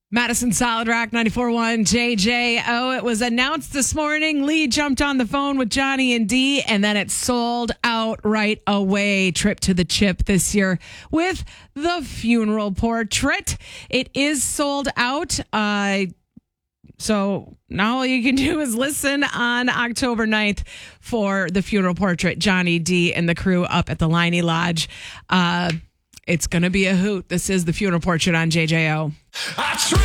Madison Solid Rock 94.1 JJO. It was announced this morning. Lee jumped on the phone with Johnny and Dee, and then it sold out right away. Trip to the Chip this year with the Funeral Portrait. It is sold out. So now all you can do is listen on October 9th for the Funeral Portrait. Johnny, Dee, and the crew up at the Liney Lodge. It's going to be a hoot. This is the Funeral Portrait on JJO.